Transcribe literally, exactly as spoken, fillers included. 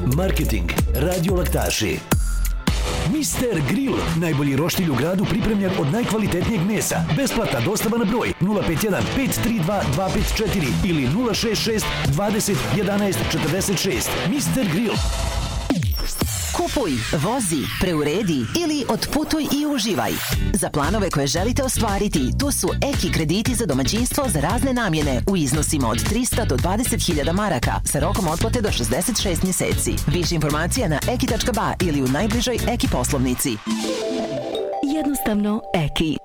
Marketing, radiolaktaši. mister Grill, najbolji roštilj u gradu pripremljen od najkvalitetnijeg mesa. Besplatna dostava na broj nula pet jedan pet tri dva dva pet četiri ili nula šest šest dvadeset jedanaest četrdeset šest. mister Grill. Kupuj, vozi, preuredi ili otputuj i uživaj. Za planove koje želite ostvariti, tu su Eki krediti za domaćinstvo za razne namjene u iznosima od trista do dvadeset hiljada maraka sa rokom otplate do šezdeset šest mjeseci. Više informacija na eki tačka ba ili u najbližoj Eki poslovnici. Jednostavno Eki.